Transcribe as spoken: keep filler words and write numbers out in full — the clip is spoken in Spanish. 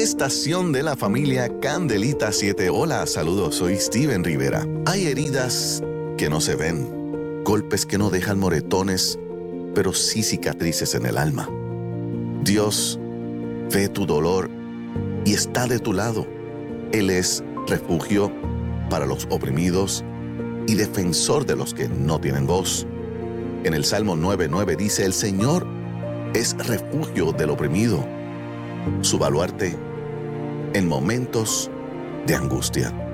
estación de la familia Candelita siete. Hola, saludos, soy Steven Rivera. Hay heridas que no se ven, golpes que no dejan moretones, pero sí cicatrices en el alma. Dios ve tu dolor y está de tu lado. Él es refugio para los oprimidos y defensor de los que no tienen voz. En el Salmo nueve nueve dice: el Señor es refugio del oprimido, su baluarte en momentos de angustia.